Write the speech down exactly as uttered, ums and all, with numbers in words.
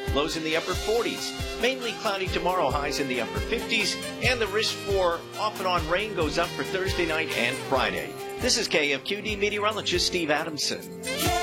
lows in the upper forties. Mainly cloudy tomorrow, highs in the upper fifties. And the risk for off and on rain goes up for Thursday night and Friday. This is K F Q D meteorologist Steve Adamson.